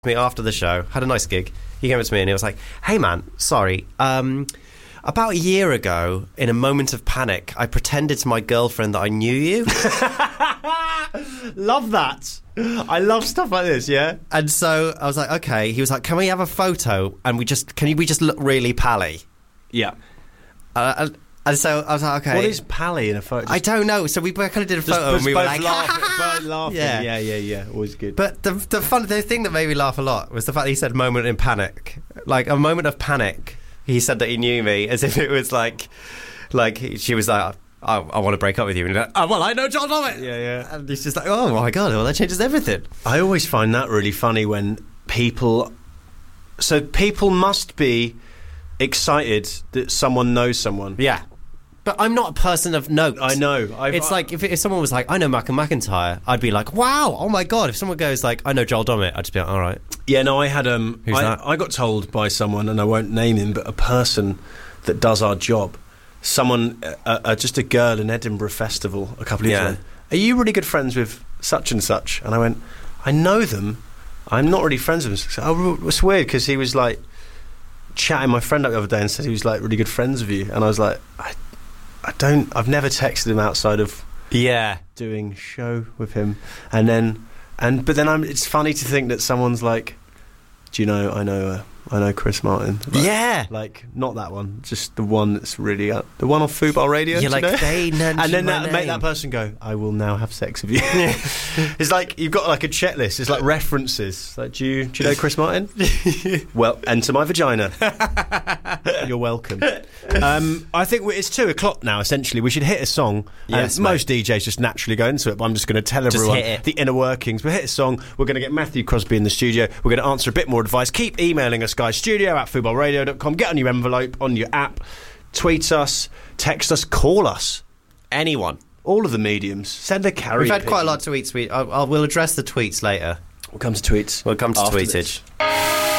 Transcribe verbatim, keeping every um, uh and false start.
me after the show, had a nice gig. He came up to me and he was like, hey man, sorry, um, about a year ago, in a moment of panic, I pretended to my girlfriend that I knew you. Love that. I love stuff like this, yeah? And so I was like, okay. He was like, can we have a photo? And we just, can we just look really pally? Yeah. Uh, and, and so I was like, okay. What is pally in a photo? I don't know. So we kind of did a photo and we were like, laughing, laughing. Yeah. yeah, yeah, yeah. Always good. But the the fun the thing that made me laugh a lot was the fact that he said moment in panic. Like a moment of panic. He said that he knew me as if it was like, like she was like, I, I want to break up with you. And he's like, oh, well, I know John Lovett. Yeah, yeah. And he's just like, oh my God, well, that changes everything. I always find that really funny when people... So people must be excited that someone knows someone. Yeah. But I'm not a person of note. I know. I've, it's I, like if, if someone was like, I know Malcolm McIntyre, I'd be like, wow, oh my God. If someone goes like, I know Joel Dommett, I'd just be like, all right. Yeah, no, I had... um, Who's I, that? I got told by someone, and I won't name him, but a person that does our job, someone, uh, uh, just a girl in Edinburgh Festival a couple of years Yeah. ago, are you really good friends with such and such? And I went, I know them. I'm not really friends with them. So, oh, it's weird, because he was like chatting my friend up the other day and said he was like really good friends with you. And I was like, I, I don't, I've never texted him outside of Yeah. doing show with him. And then, and but then I'm, it's funny to think that someone's like, do you know, I know, uh, I know Chris Martin. Like, Yeah. Like, not that one, just the one that's really, uh, the one on Football Radio. You're do you like, know? they mentioned And then my that, make name. that person go, I will now have sex with you. It's like, you've got like a checklist, it's like references. Like, do you, do you know Chris Martin? Well, enter my vagina. You're welcome. Um, I think we, it's two o'clock now, essentially. We should hit a song. Yes, uh, mate. most D Js just naturally go into it, but I'm just going to tell Just everyone hit it. the inner workings. We'll hit a song. We're going to get Matthew Crosby in the studio. We're going to answer a bit more advice. Keep emailing us, guys. Studio at football radio dot com. Get on your envelope, on your app. Tweet us, text us, call us. Anyone. All of the mediums. Send a carrier We've had pigeon. quite a lot of tweets. We, I, I, we'll address the tweets later. We'll come to tweets. We'll come to after tweetage. this.